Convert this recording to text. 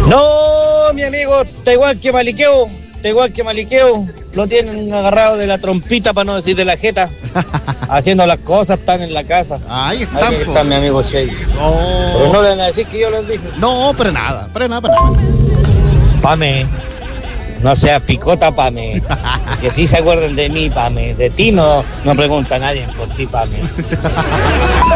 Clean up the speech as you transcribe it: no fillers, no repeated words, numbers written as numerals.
No, mi amigo, está igual que Maliqueo. Lo tienen agarrado de la trompita, para no decir de la jeta. Haciendo las cosas, están en la casa. Ahí están. Ahí está mi amigo Shea. Pero no le van a decir que yo les dije. No, para nada. Pame, no seas picota, Pame. Que sí se acuerden de mí, Pame. De ti no pregunta nadie por ti, Pame.